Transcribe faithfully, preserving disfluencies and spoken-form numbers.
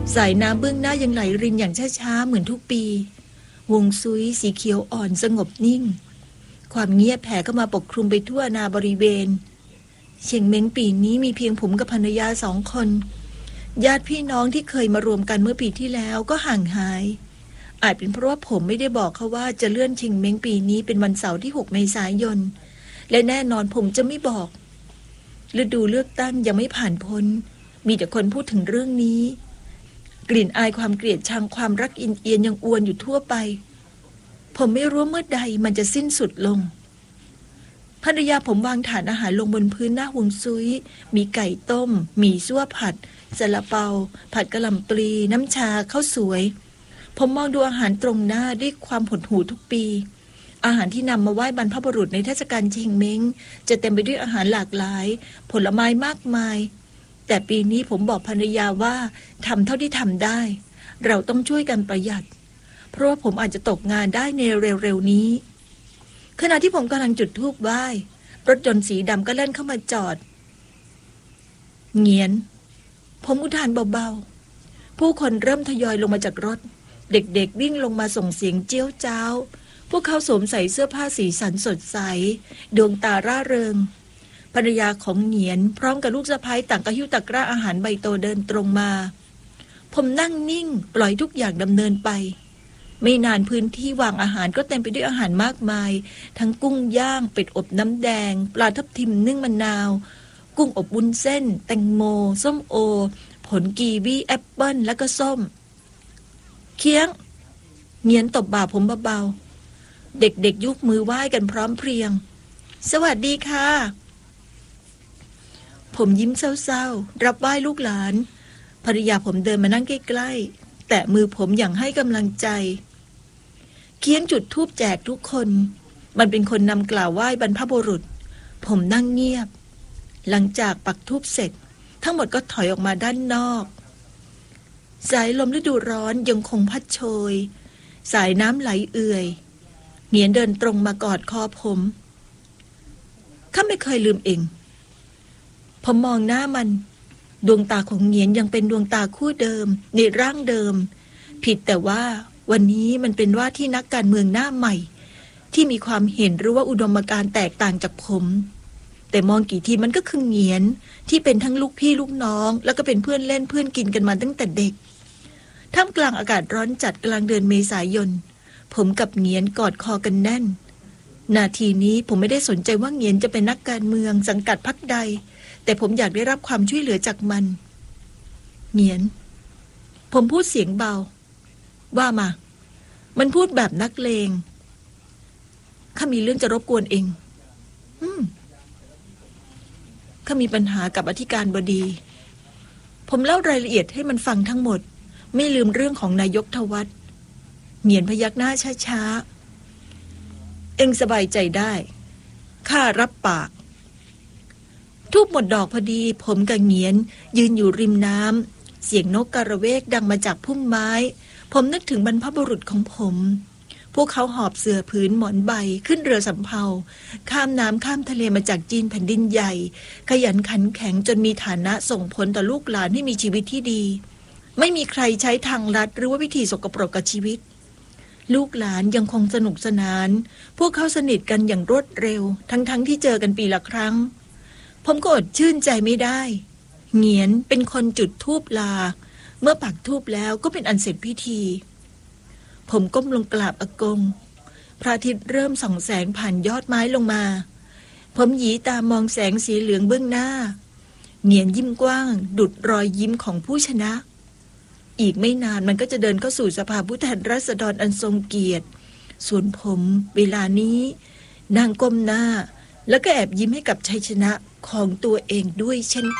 สายน้ำเบื้องหน้ายังไหลรินอย่างช้าๆเหมือนทุกปีวงซุยสีเขียวอ่อนสงบนิ่งความเงียบแผ่เข้ามาปกคลุมไปทั่วนาบริเวณเชียงเม้งปีนี้มีเพียงผมกับภรรยาสองคนญาติพี่น้องที่เคยมารวมกันเมื่อปีที่แล้วก็ห่างหายอาจเป็นเพราะว่าผมไม่ได้บอกเขาว่าจะเลื่อนเชียงเม้งปีนี้เป็นวันเสาร์ที่หกเมษายนและแน่นอนผมจะไม่บอกฤดูเลือกตั้งยังไม่ผ่านพ้นมีแต่คนพูดถึงเรื่องนี้กลิ่นอายความเกลียดชังความรักอินเอียนยังอวนอยู่ทั่วไปผมไม่รู้เมื่อใดมันจะสิ้นสุดลงภรรยาผมวางถาดอาหารลงบนพื้นหน้าห่วงซุยมีไก่ต้มหมี่ซั่วผัดซาลาเปาผัดกะหล่ำปลีน้ำชาข้าวสวยผมมองดูอาหารตรงหน้าด้วยความหดหู่ทุกปีอาหารที่นำมาไหว้บรรพบุรุษในเทศกาลเชงเม้งจะเต็มไปด้วยอาหารหลากหลายผลไม้มากมายแต่ปีนี้ผมบอกภรรยาว่าทำเท่าที่ทำได้เราต้องช่วยกันประหยัดเพราะว่าผมอาจจะตกงานได้ในเร็วๆนี้ขณะที่ผมกำลังจุดธูปไหว้รถยนต์สีดำก็เล่นเข้ามาจอดเงียนผมอุทานเบาๆผู้คนเริ่มทยอยลงมาจากรถเด็กๆวิ่งลงมาส่งเสียงเจี้ยวจ้าวพวกเขาสวมใส่เสื้อผ้าสีสันสดใสดวงตาร่าเริงภรรยาของเงียนพร้อมกับลูกสะใภ้ต่างก็หิ้วตะกร้าอาหารใบโตเดินตรงมาผมนั่งนิ่งปล่อยทุกอย่างดำเนินไปไม่นานพื้นที่วางอาหารก็เต็มไปด้วยอาหารมากมายทั้งกุ้งย่างเป็ดอบน้ำแดงปลาทับทิมนึ่งมะนาวกุ้งอบวุ้นเส้นแตงโมส้มโอผลกีวีแอปเปิ้ลและก็ส้มเคี้ยงเงียนตบบ่าผมเบาๆเด็กๆ ย, ยกมือไหว้กันพร้อมเพรียงสวัสดีค่ะผมยิ้มเศร้าๆรับไหว้ลูกหลานภรรยาผมเดินมานั่งใกล้ๆแตะมือผมอย่างให้กำลังใจเคี้ยงจุดธูปแจกทุกคนมันเป็นคนนำกล่าวไหว้บรรพบุรุษผมนั่งเงียบหลังจากปักธูปเสร็จทั้งหมดก็ถอยออกมาด้านนอกสายลมฤดูร้อนยังคงพัดโชยสายน้ำไหลเอื่อยเหงียนเดินตรงมากอดคอผมข้าไม่เคยลืมเองผมมองหน้ามันดวงตาของเหงียนยังเป็นดวงตาคู่เดิมในร่างเดิมผิดแต่ว่าวันนี้มันเป็นว่าที่นักการเมืองหน้าใหม่ที่มีความเห็นหรือว่าอุดมการณ์แตกต่างจากผมแต่มองกี่ทีมันก็คือเหงียนที่เป็นทั้งลูกพี่ลูกน้องแล้วก็เป็นเพื่อนเล่นเพื่อนกินกันมาตั้งแต่เด็กท่ามกลางอากาศร้อนจัดกลางเดือนเมษายนผมกับเหงียนกอดคอกันแน่นนาทีนี้ผมไม่ได้สนใจว่าเหงียนจะเป็นนักการเมืองสังกัดพรรคใดแต่ผมอยากได้รับความช่วยเหลือจากมันเหงียนผมพูดเสียงเบาว่ามามันพูดแบบนักเลงข้ามีเรื่องจะรบกวนเองอืมข้ามีปัญหากับอธิการบดีผมเล่ารายละเอียดให้มันฟังทั้งหมดไม่ลืมเรื่องของนายกทวัฒน์เหงียนพยักหน้าช้าๆเอ็งสบายใจได้ข้ารับปากทูบหมดดอกพอดีผมกับเหงียนยืนอยู่ริมน้ำเสียงนกกระเวกดังมาจากพุ่มไม้ผมนึกถึงบรรพบุรุษของผมพวกเขาหอบเสื่อผืนหมอนใบขึ้นเรือสำเภาข้ามน้ำข้ามทะเลมาจากจีนแผ่นดินใหญ่ขยันขันแข็งจนมีฐานะส่งผลต่อลูกหลานให้มีชีวิตที่ดีไม่มีใครใช้ทางลัดหรือว่าวิธีสกปรกกับชีวิตลูกหลานยังคงสนุกสนานพวกเขาสนิทกันอย่างรวดเร็วทั้งๆ ท, ที่เจอกันปีละครั้งผมก็อดชื่นใจไม่ได้เหงียนเป็นคนจุดธูปลาเมื่อปักธูปแล้วก็เป็นอันเสร็จพิธีผมก้มลงกราบอากงพระอาทิตย์เริ่มส่องแสงผ่านยอดไม้ลงมาผมหยีตามองแสงสีเหลืองเบื้องหน้าเหงียนยิ้มกว้างดุจรอยยิ้มของผู้ชนะอีกไม่นานมันก็จะเดินเข้าสู่สภาผู้แทนราษฎรอันทรงเกียรติส่วนผมเวลานี้นั่งก้มหน้าแล้วก็แอบยิ้มให้กับชัยชนะของตัวเองด้วยเช่น